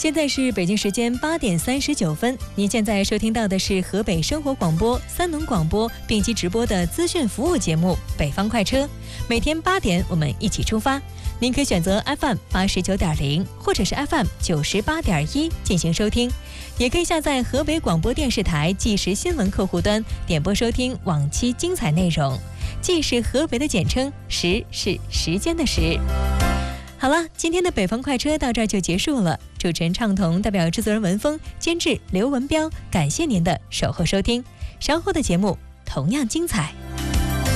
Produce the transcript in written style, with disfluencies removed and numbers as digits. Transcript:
现在是北京时间8点39分，您现在收听到的是河北生活广播、三农广播并机直播的资讯服务节目《北方快车》，每天8点我们一起出发。您可以选择 FM 89.0或者是 FM 98.1进行收听，也可以下载河北广播电视台即时新闻客户端点播收听往期精彩内容。即是河北的简称，时是时间的时。好了，今天的北方快车到这儿就结束了。主持人畅彤代表制作人文峰、监制刘文彪，感谢您的守候收听。稍后的节目同样精彩。